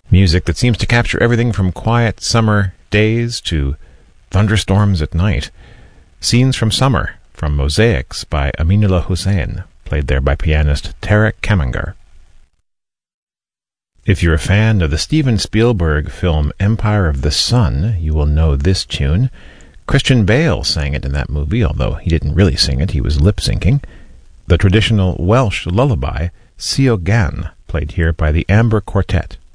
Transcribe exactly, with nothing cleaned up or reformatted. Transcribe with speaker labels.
Speaker 1: Music that seems to capture everything from quiet summer days to thunderstorms at night. Scenes from Summer from Mosaics by Aminullah Hussain, played there by pianist Tarek Kamangar. If you're a fan of the Steven Spielberg film Empire of the Sun, you will know this tune. Christian Bale sang it in that movie, although he didn't really sing it, he was lip-syncing. The traditional Welsh lullaby, Sio Gan, played here by the Amber Quartet.